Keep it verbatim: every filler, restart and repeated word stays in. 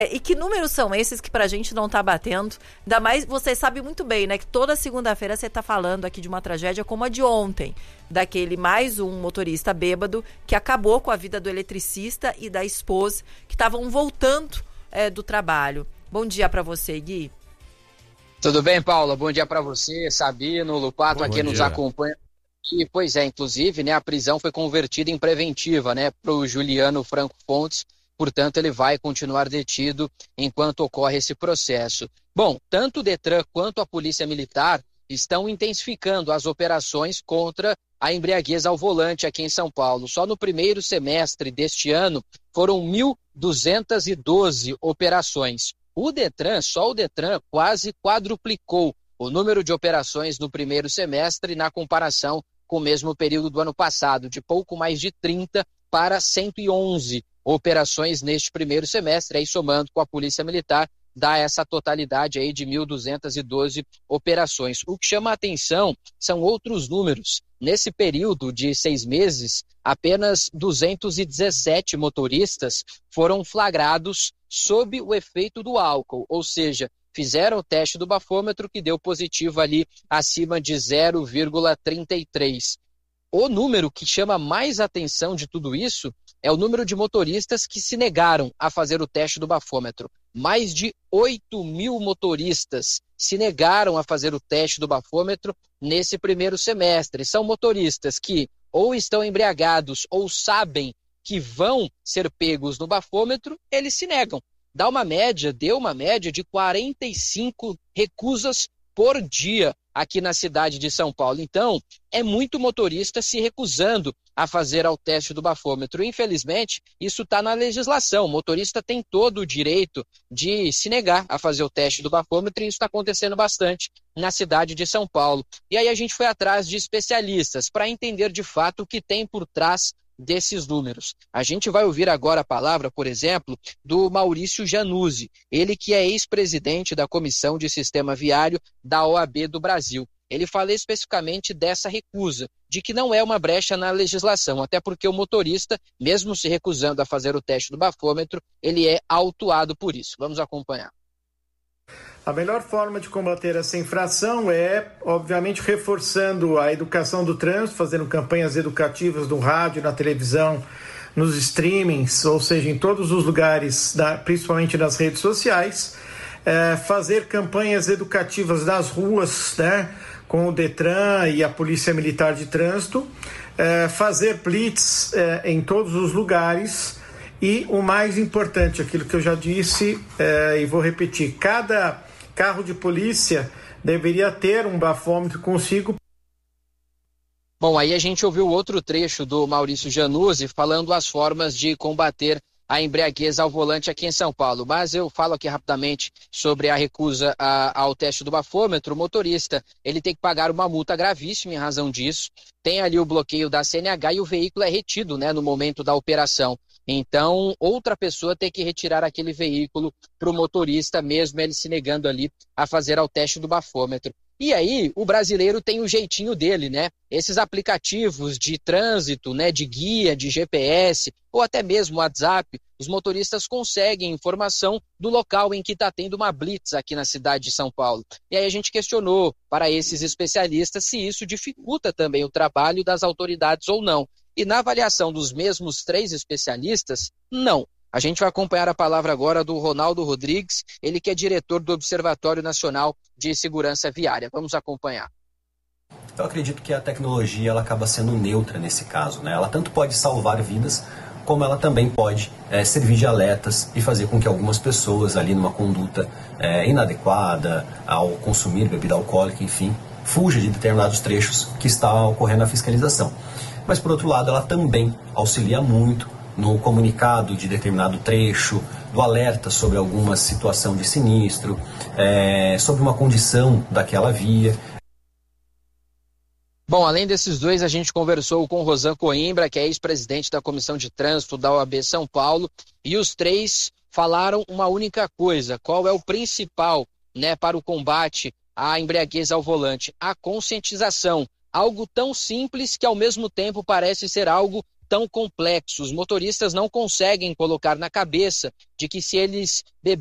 E que números são esses que pra gente não tá batendo? Ainda mais, você sabe muito bem, né, que toda segunda-feira você tá falando aqui de uma tragédia como a de ontem, daquele mais um motorista bêbado que acabou com a vida do eletricista e da esposa que estavam voltando é, do trabalho. Bom dia pra você, Gui. Tudo bem, Paula? Bom dia pra você, Sabino, Lupato, Bom aqui dia. nos acompanha. E, pois é, inclusive, né, a prisão foi convertida em preventiva, né, pro Juliano Franco Fontes. Portanto, ele vai continuar detido enquanto ocorre esse processo. Bom, tanto o Detran quanto a Polícia Militar estão intensificando as operações contra a embriaguez ao volante aqui em São Paulo. Só no primeiro semestre deste ano foram mil duzentas e doze operações. O Detran, só o Detran, quase quadruplicou o número de operações no primeiro semestre na comparação com o mesmo período do ano passado, de pouco mais de trinta para cento e onze operações neste primeiro semestre, aí somando com a Polícia Militar, dá essa totalidade aí de mil duzentas e doze operações. O que chama a atenção são outros números. Nesse período de seis meses, apenas duzentos e dezessete motoristas foram flagrados sob o efeito do álcool, ou seja, fizeram o teste do bafômetro que deu positivo ali acima de zero vírgula trinta e três. O número que chama mais atenção de tudo isso é o número de motoristas que se negaram a fazer o teste do bafômetro. Mais de oito mil motoristas se negaram a fazer o teste do bafômetro nesse primeiro semestre. São motoristas que ou estão embriagados ou sabem que vão ser pegos no bafômetro, eles se negam. Dá uma média, deu uma média de quarenta e cinco recusas por dia aqui na cidade de São Paulo. Então, é muito motorista se recusando a fazer ao teste do bafômetro. Infelizmente, isso está na legislação. O motorista tem todo o direito de se negar a fazer o teste do bafômetro e isso está acontecendo bastante na cidade de São Paulo. E aí a gente foi atrás de especialistas para entender de fato o que tem por trás desses números. A gente vai ouvir agora a palavra, por exemplo, do Maurício Januzzi, ele que é ex-presidente da Comissão de Sistema Viário da O A B do Brasil. Ele fala especificamente dessa recusa, de que não é uma brecha na legislação, até porque o motorista, mesmo se recusando a fazer o teste do bafômetro, ele é autuado por isso. Vamos acompanhar. A melhor forma de combater essa infração é, obviamente, reforçando a educação do trânsito, fazendo campanhas educativas no rádio, na televisão, nos streamings, ou seja, em todos os lugares, principalmente nas redes sociais, é, fazer campanhas educativas nas ruas, né, com o Detran e a Polícia Militar de Trânsito, é, fazer blitz é, em todos os lugares e, o mais importante, aquilo que eu já disse é, e vou repetir, cada carro de polícia deveria ter um bafômetro consigo. Bom, aí a gente ouviu outro trecho do Maurício Januzzi falando as formas de combater a embriaguez ao volante aqui em São Paulo. Mas eu falo aqui rapidamente sobre a recusa a, ao teste do bafômetro. O motorista, ele tem que pagar uma multa gravíssima em razão disso. Tem ali o bloqueio da C N H e o veículo é retido, né, no momento da operação. Então, outra pessoa tem que retirar aquele veículo para o motorista, mesmo ele se negando ali a fazer ao teste do bafômetro. E aí, o brasileiro tem o jeitinho dele, né? Esses aplicativos de trânsito, né, de guia, de G P S, ou até mesmo WhatsApp, os motoristas conseguem informação do local em que está tendo uma blitz aqui na cidade de São Paulo. E aí a gente questionou para esses especialistas se isso dificulta também o trabalho das autoridades ou não. E na avaliação dos mesmos três especialistas, não. A gente vai acompanhar a palavra agora do Ronaldo Rodrigues, ele que é diretor do Observatório Nacional de Segurança Viária. Vamos acompanhar. Eu acredito que a tecnologia ela acaba sendo neutra nesse caso, né? Ela tanto pode salvar vidas, como ela também pode é, servir de alertas e fazer com que algumas pessoas ali numa conduta é, inadequada ao consumir bebida alcoólica, enfim, fuja de determinados trechos que está ocorrendo a fiscalização. Mas, por outro lado, ela também auxilia muito no comunicado de determinado trecho, do alerta sobre alguma situação de sinistro, é, sobre uma condição daquela via. Bom, além desses dois, a gente conversou com o Rosan Coimbra, que é ex-presidente da Comissão de Trânsito da O A B São Paulo, e os três falaram uma única coisa: qual é o principal, né, para o combate à embriaguez ao volante? A conscientização. Algo tão simples que ao mesmo tempo parece ser algo tão complexo. Os motoristas não conseguem colocar na cabeça de que se eles beberem